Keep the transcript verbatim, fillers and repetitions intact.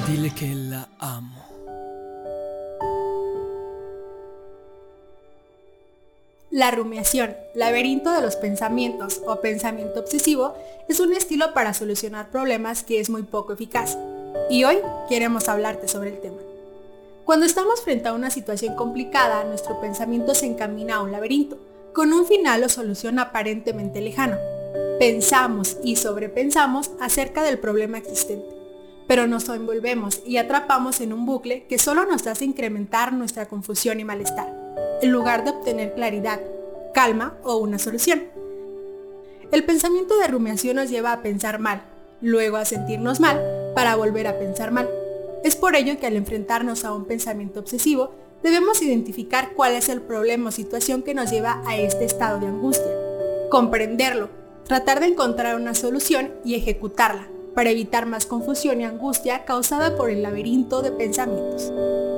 Dile que la amo. La rumiación, laberinto de los pensamientos o pensamiento obsesivo, es un estilo para solucionar problemas que es muy poco eficaz. Y hoy queremos hablarte sobre el tema. Cuando estamos frente a una situación complicada, nuestro pensamiento se encamina a un laberinto, con un final o solución aparentemente lejano. Pensamos y sobrepensamos acerca del problema existente, pero nos envolvemos y atrapamos en un bucle que solo nos hace incrementar nuestra confusión y malestar, en lugar de obtener claridad, calma o una solución. El pensamiento de rumiación nos lleva a pensar mal, luego a sentirnos mal, para volver a pensar mal. Es por ello que al enfrentarnos a un pensamiento obsesivo, debemos identificar cuál es el problema o situación que nos lleva a este estado de angustia, comprenderlo, tratar de encontrar una solución y ejecutarla, para evitar más confusión y angustia causada por el laberinto de pensamientos.